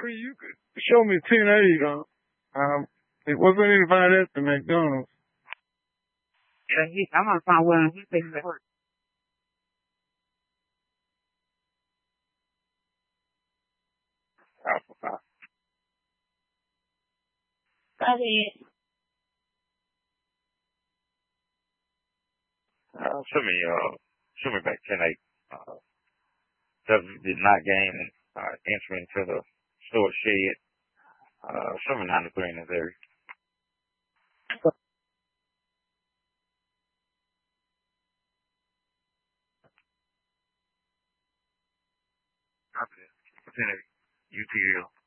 You could show me 1080 though. It wasn't anybody at the McDonald's. I'm gonna find one. He thinks it hurt. Alpha. Go ahead. Show me back 10-8. Did not gain entry into the store shed. Show me 93 in this area. Copy that. 10-8. UTL.